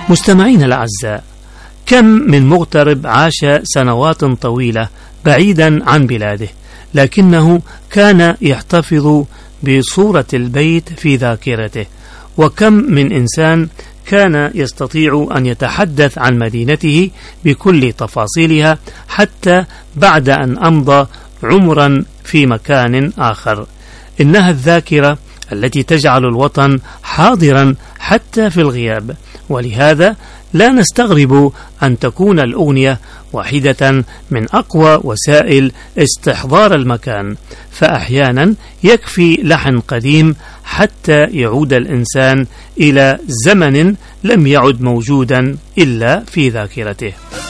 مستمعين الأعزاء، كم من مغترب عاش سنوات طويلة بعيدا عن بلاده، لكنه كان يحتفظ بصورة البيت في ذاكرته، وكم من إنسان كان يستطيع أن يتحدث عن مدينته بكل تفاصيلها حتى بعد أن أمضى عمرا في مكان آخر. إنها الذاكرة التي تجعل الوطن حاضرا حتى في الغياب، ولهذا لا نستغرب أن تكون الأغنية واحدة من أقوى وسائل استحضار المكان، فأحيانا يكفي لحن قديم حتى يعود الإنسان إلى زمن لم يعد موجودا إلا في ذاكرته.